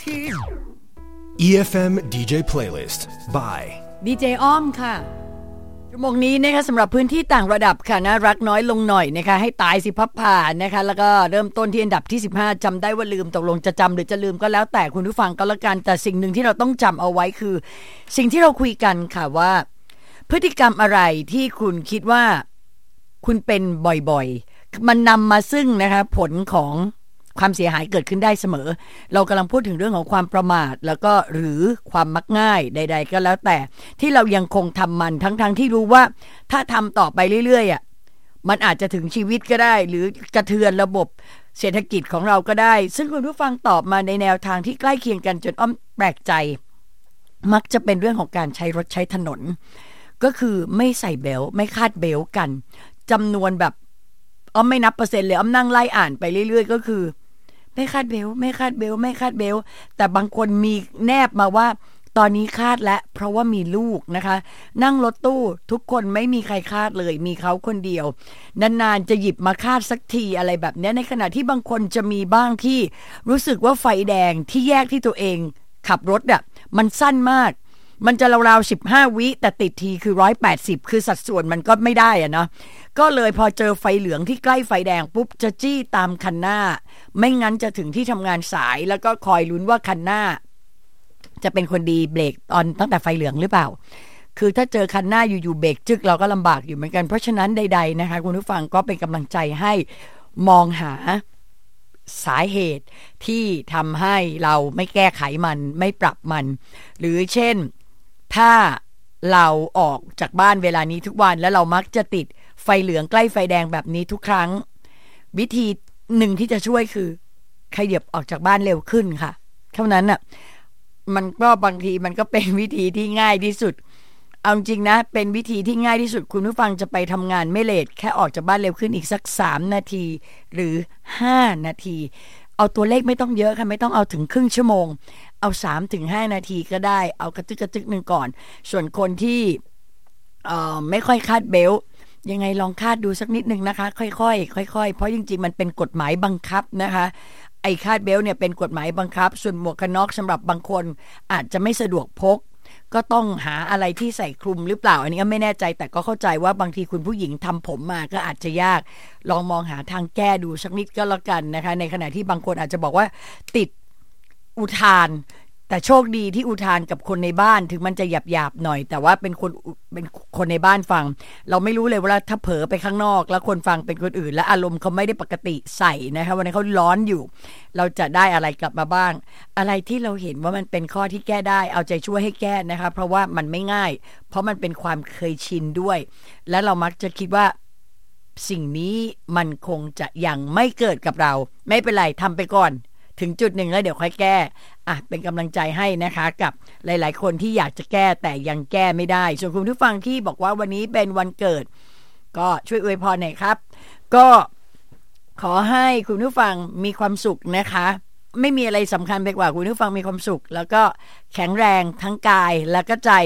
EFM DJ Playlist by ดีเจอ้อมค่ะชั่วโมงนี้นะคะสำหรับพื้นที่ต่างระดับค่ะนะรักน้อยลงหน่อยนะคะให้ตายสิพับผ่านนะคะแล้วก็เริ่มต้นที่อันดับที่15จำได้ว่าลืมตกลงจะจำหรือจะลืมก็แล้วแต่คุณผู้ฟังก็แล้วกันแต่สิ่งหนึ่งที่เราต้องจำเอาไว้คือสิ่งที่เราคุยกันค่ะว่าพฤติกรรมอะไรที่คุณคิดว่าคุณเป็นบ่อยๆมันนำมาซึ่งนะคะผลของความเสียหายเกิดขึ้นได้เสมอเรากำลังพูดถึงเรื่องของความประมาทแล้วก็หรือความมักง่ายใดๆก็แล้วแต่ที่เรายังคงทำมันทั้งที่รู้ว่าถ้าทำต่อไปเรื่อยๆอ่ะมันอาจจะถึงชีวิตก็ได้หรือกระเทือนระบบเศรษฐกิจของเราก็ได้ซึ่งคุณผู้ฟังตอบมาในแนวทางที่ใกล้เคียงกันจนอ้อมแปลกใจมักจะเป็นเรื่องของการใช้รถใช้ถนนก็คือไม่ใส่เบลต์ไม่คาดเบลต์กันจำนวนแบบอ้อมไม่นับเปอร์เซ็นต์เลยอ้อมนั่งไล่อ่านไปเรื่อยๆก็คือไม่คาดเบลต์ไม่คาดเบลต์ไม่คาดเบลต์แต่บางคนมีแนบมาว่าตอนนี้คาดแล้วเพราะว่ามีลูกนะคะนั่งรถตู้ทุกคนไม่มีใครคาดเลยมีเขาคนเดียวนานๆจะหยิบมาคาดสักทีอะไรแบบนี้ในขณะที่บางคนจะมีบ้างที่รู้สึกว่าไฟแดงที่แยกที่ตัวเองขับรถอ่ะมันสั้นมากมันจะราวๆ15วิแต่ติดทีคือ180คือสัดส่วนมันก็ไม่ได้อะเนาะก็เลยพอเจอไฟเหลืองที่ใกล้ไฟแดงปุ๊บจะจี้ตามคันหน้าไม่งั้นจะถึงที่ทำงานสายแล้วก็คอยลุ้นว่าคันหน้าจะเป็นคนดีเบรกตอนตั้งแต่ไฟเหลืองหรือเปล่าคือถ้าเจอคันหน้าอยู่ๆเบรกจึกเราก็ลำบากอยู่เหมือนกันเพราะฉะนั้นใดๆนะคะคุณผู้ฟังก็เป็นกำลังใจให้มองหาสาเหตุที่ทำให้เราไม่แก้ไขมันไม่ปรับมันหรือเช่นถ้าเราออกจากบ้านเวลานี้ทุกวันแล้วเรามักจะติดไฟเหลืองใกล้ไฟแดงแบบนี้ทุกครั้งวิธีหนึ่งที่จะช่วยคือขยับออกจากบ้านเร็วขึ้นค่ะเท่านั้นน่ะมันก็บางทีมันก็เป็นวิธีที่ง่ายที่สุดเอาจริงนะเป็นวิธีที่ง่ายที่สุดคุณผู้ฟังจะไปทำงานไม่เลทแค่ออกจากบ้านเร็วขึ้นอีกสัก3นาทีหรือ5นาทีเอาตัวเลขไม่ต้องเยอะค่ะไม่ต้องเอาถึงครึ่งชั่วโมงเอา3-5นาทีก็ได้เอากระตึกนึงก่อนส่วนคนที่ไม่ค่อยคาดเบลต์ยังไงลองคาดดูสักนิดนึงนะคะค่อยๆค่อยๆเพราะจริงๆมันเป็นกฎหมายบังคับนะคะไอ้คาดเบลต์เนี่ยเป็นกฎหมายบังคับส่วนหมวกกันน็อกสำหรับบางคนอาจจะไม่สะดวกพกก็ต้องหาอะไรที่ใส่คลุมหรือเปล่าอันนี้ก็ไม่แน่ใจแต่ก็เข้าใจว่าบางทีคุณผู้หญิงทำผมมาก็อาจจะยากลองมองหาทางแก้ดูสักนิดก็แล้วกันนะคะในขณะที่บางคนอาจจะบอกว่าติดอุทานแต่โชคดีที่อุทานกับคนในบ้านถึงมันจะหยาบๆหน่อยแต่ว่าเป็นคนในบ้านฟังเราไม่รู้เลยว่าถ้าเผลอไปข้างนอกแล้วคนฟังเป็นคนอื่นและอารมณ์เขาไม่ได้ปกติใส่นะคะวันนี้เขาร้อนอยู่เราจะได้อะไรกลับมาบ้างอะไรที่เราเห็นว่ามันเป็นข้อที่แก้ได้เอาใจช่วยให้แก้นะคะเพราะว่ามันไม่ง่ายเพราะมันเป็นความเคยชินด้วยและเรามักจะคิดว่าสิ่งนี้มันคงจะยังไม่เกิดกับเราไม่เป็นไรทำไปก่อนถึงจุดหนึ่งแล้วเดี๋ยวค่อยแก้เป็นกำลังใจให้นะคะกับหลายๆคนที่อยากจะแก้แต่ยังแก้ไม่ได้ส่วนคุณผู้ฟังที่บอกว่าวันนี้เป็นวันเกิดก็ช่วยอวยพรหน่อยครับก็ขอให้คุณผู้ฟังมีความสุขนะคะไม่มีอะไรสำคัญไปกว่าคุณผู้ฟังมีความสุขแล้วก็แข็งแรงทั้งกายแล้วก็ใจ